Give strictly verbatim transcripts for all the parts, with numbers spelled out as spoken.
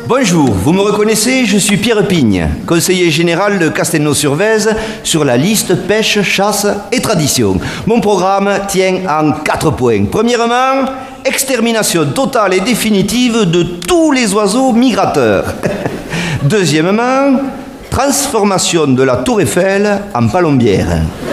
Bonjour, vous me reconnaissez, je suis Pierre Pigne, conseiller général de Castelnau-sur-Vèze sur la liste pêche, chasse et tradition. Mon programme tient en quatre points. Premièrement, extermination totale et définitive de tous les oiseaux migrateurs. Deuxièmement, transformation de la Tour Eiffel en palombière.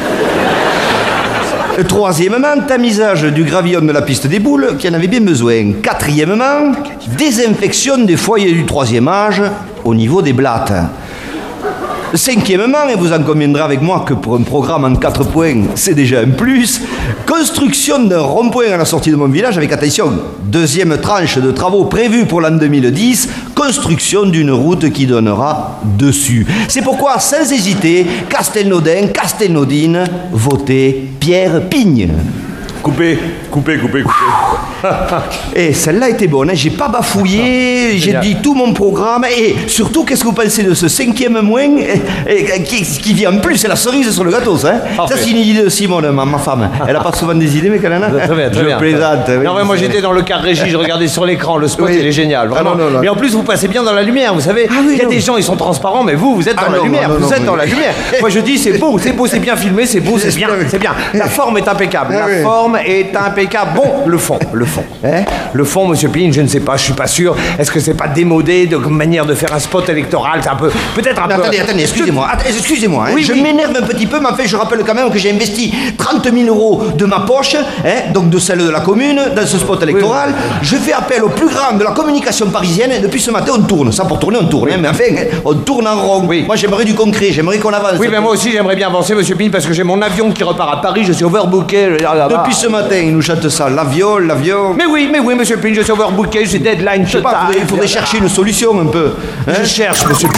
Troisièmement, tamisage du gravillon de la piste des boules qui en avait bien besoin. Quatrièmement, désinfection des foyers du troisième âge au niveau des blattes. Cinquièmement, et vous en conviendrez avec moi que pour un programme en quatre points, c'est déjà un plus, construction d'un rond-point à la sortie de mon village avec, attention, deuxième tranche de travaux prévus pour l'an deux mille dix, construction d'une route qui donnera dessus. C'est pourquoi, sans hésiter, Castelnaudin, Castelnaudine, votez Pierre Pigne. Coupé, coupé, coupé, coupé. Et celle-là était bonne, hein. J'ai pas bafouillé, j'ai dit tout mon programme. Et surtout, qu'est-ce que vous pensez de ce cinquième moins et, et, qui, qui vient en plus, c'est la cerise sur le gâteau, ça, hein. Ça, c'est une idée de Simone, ma, ma femme. Elle a pas souvent des idées, mais qu'elle en a. Très bien, très je bien. plaisante. Oui, non, mais moi j'étais dans le car régie, je regardais sur l'écran, le spot oui. il est génial, vraiment. Ah, non, non, non. Mais en plus, vous passez bien dans la lumière, vous savez. Ah, oui, il y a non. des gens, ils sont transparents, mais vous, vous êtes dans Ah, la non, lumière. non, non, vous non, êtes oui. dans la lumière. Moi je dis, c'est beau, c'est beau, c'est bien filmé, c'est beau, c'est bien, c'est bien. La forme est impeccable. Ah, La oui. forme est impeccable. Bon, le fond, le fond. Hein? Le fond, monsieur Pigne, je ne sais pas, je suis pas sûr. Est-ce que c'est pas démodé de manière de faire un spot électoral? C'est un peu, peut-être un Mais peu. attendez, attendez, excusez-moi, att- excusez-moi, hein. Oui, je oui. m'énerve un petit peu, mais en fait, je rappelle quand même que j'ai investi trente mille euros de ma poche, hein, donc de celle de la commune, dans ce spot électoral. Je fais appel au plus grand de la communication parisienne, et depuis ce matin, on tourne. Ça, pour tourner, on tourne, hein, mais enfin, on tourne en rond. Oui. Moi, j'aimerais du concret, j'aimerais qu'on avance. Oui, mais moi aussi j'aimerais bien avancer, monsieur Pigne, parce que j'ai mon avion qui repart à Paris, je suis overbooké. Depuis ce matin, ils nous chantent ça, l'avion, l'avion. Mais oui, mais oui, monsieur Pigne, je suis overbooké, j'ai deadline Je sais pas, total. il faudrait, il faudrait chercher une solution un peu. hein. Je cherche, monsieur Pigne.